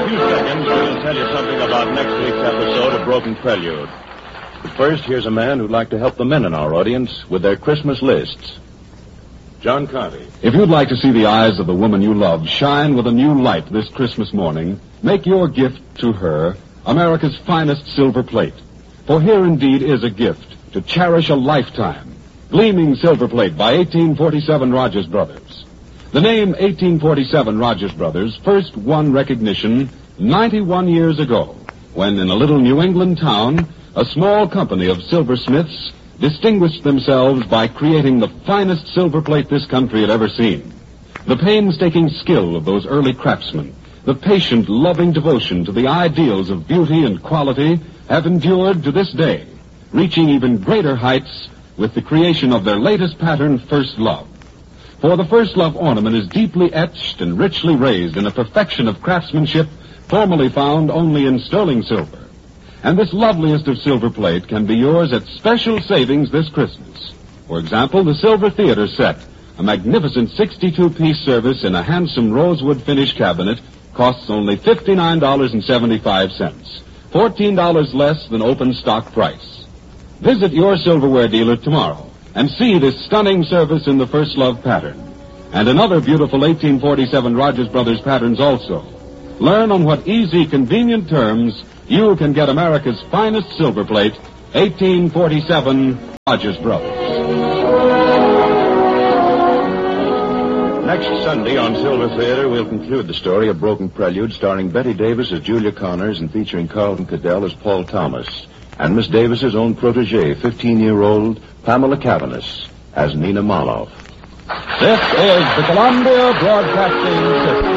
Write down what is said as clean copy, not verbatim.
few seconds, we'll tell you something about next week's episode of Broken Prelude. But first, here's a man who'd like to help the men in our audience with their Christmas lists. John Conte. If you'd like to see the eyes of the woman you love shine with a new light this Christmas morning, make your gift to her America's finest silver plate. For here indeed is a gift to cherish a lifetime. Gleaming silver plate by 1847 Rogers Brothers. The name 1847 Rogers Brothers first won recognition 91 years ago, when in a little New England town, a small company of silversmiths distinguished themselves by creating the finest silver plate this country had ever seen. The painstaking skill of those early craftsmen, the patient, loving devotion to the ideals of beauty and quality have endured to this day, reaching even greater heights with the creation of their latest pattern, First Love. For the First Love ornament is deeply etched and richly raised in a perfection of craftsmanship formerly found only in sterling silver. And this loveliest of silver plate can be yours at special savings this Christmas. For example, the Silver Theater set, a magnificent 62-piece service in a handsome rosewood finish cabinet, costs only $59.75, $14 less than open stock price. Visit your silverware dealer tomorrow and see this stunning service in the First Love pattern, and another beautiful 1847 Rogers Brothers patterns also. Learn on what easy, convenient terms you can get America's finest silver plate, 1847 Rogers Brothers. Next Sunday on Silver Theater, we'll conclude the story of Broken Prelude, starring Betty Davis as Julia Connors and featuring Carlton Cadell as Paul Thomas, and Miss Davis's own protege, 15-year-old Pamela Cavanis, as Nina Moloff. This is the Columbia Broadcasting System.